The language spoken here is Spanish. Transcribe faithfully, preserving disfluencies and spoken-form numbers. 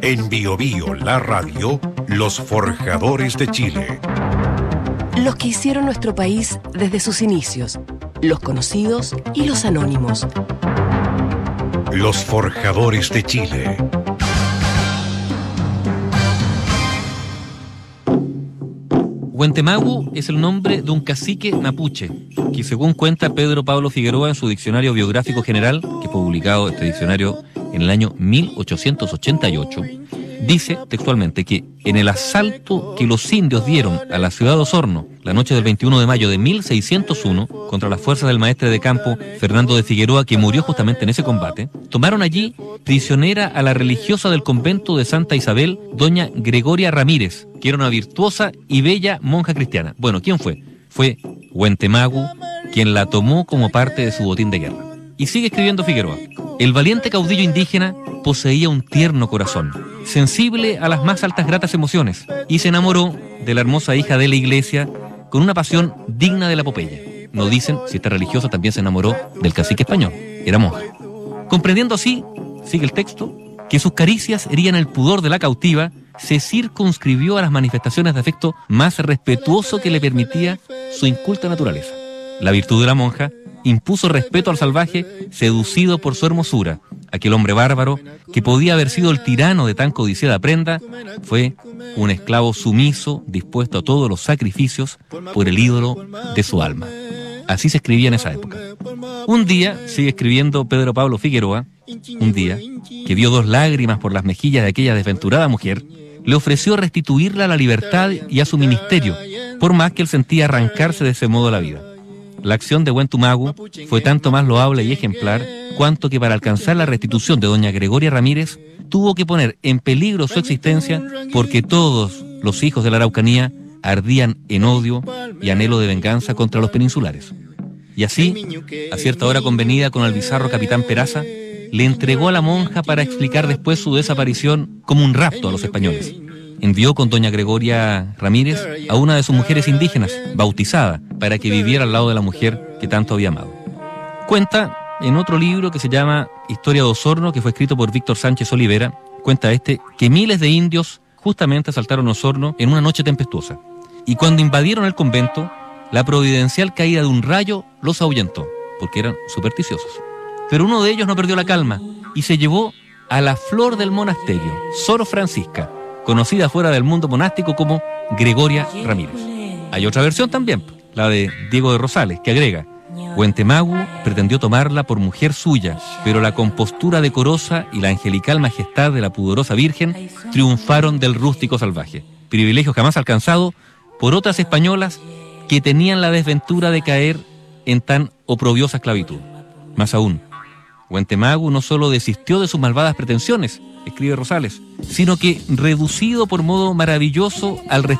En Bio Bio, la radio, los forjadores de Chile. Los que hicieron nuestro país desde sus inicios, los conocidos y los anónimos. Los forjadores de Chile. Huentemagu es el nombre de un cacique mapuche, que según cuenta Pedro Pablo Figueroa en su Diccionario Biográfico General, que fue publicado este diccionario en el año mil ochocientos ochenta y ocho, dice textualmente que en el asalto que los indios dieron a la ciudad de Osorno la noche del veintiuno de mayo de mil seiscientos uno contra las fuerzas del maestre de campo Fernando de Figueroa, que murió justamente en ese combate, tomaron allí prisionera a la religiosa del convento de Santa Isabel, doña Gregoria Ramírez, que era una virtuosa y bella monja cristiana. Bueno, ¿quién fue? Fue Huentemagu quien la tomó como parte de su botín de guerra. Y sigue escribiendo Figueroa: el valiente caudillo indígena poseía un tierno corazón, sensible a las más altas gratas emociones, y se enamoró de la hermosa hija de la iglesia con una pasión digna de la epopeya. No dicen si esta religiosa también se enamoró del cacique español, era monja. Comprendiendo así, sigue el texto, que sus caricias herían el pudor de la cautiva, se circunscribió a las manifestaciones de afecto más respetuoso que le permitía su inculta naturaleza. La virtud de la monja impuso respeto al salvaje seducido por su hermosura. Aquel hombre bárbaro, que podía haber sido el tirano de tan codiciada prenda, fue un esclavo sumiso, dispuesto a todos los sacrificios por el ídolo de su alma. Así se escribía en esa época. Un día, sigue escribiendo Pedro Pablo Figueroa, un día, que vio dos lágrimas por las mejillas de aquella desventurada mujer, le ofreció restituirla a la libertad y a su ministerio, por más que él sentía arrancarse de ese modo la vida. La acción de Huentemagu fue tanto más loable y ejemplar, cuanto que para alcanzar la restitución de doña Gregoria Ramírez, tuvo que poner en peligro su existencia, porque todos los hijos de la Araucanía ardían en odio y anhelo de venganza contra los peninsulares. Y así, a cierta hora convenida con el bizarro capitán Peraza, le entregó a la monja para explicar después su desaparición como un rapto a los españoles. Envió con doña Gregoria Ramírez a una de sus mujeres indígenas, bautizada, para que viviera al lado de la mujer que tanto había amado. Cuenta en otro libro que se llama Historia de Osorno, que fue escrito por Víctor Sánchez Olivera, cuenta este que miles de indios justamente asaltaron Osorno en una noche tempestuosa. Y cuando invadieron el convento, la providencial caída de un rayo los ahuyentó, porque eran supersticiosos. Pero uno de ellos no perdió la calma y se llevó a la flor del monasterio, Sor Francisca, conocida fuera del mundo monástico como Gregoria Ramírez. Hay otra versión también, la de Diego de Rosales, que agrega: Huentemagu pretendió tomarla por mujer suya, pero la compostura decorosa y la angelical majestad de la pudorosa Virgen triunfaron del rústico salvaje, privilegio jamás alcanzado por otras españolas que tenían la desventura de caer en tan oprobiosa esclavitud. Más aún, Huentemagu no solo desistió de sus malvadas pretensiones, escribe Rosales, sino que, reducido por modo maravilloso al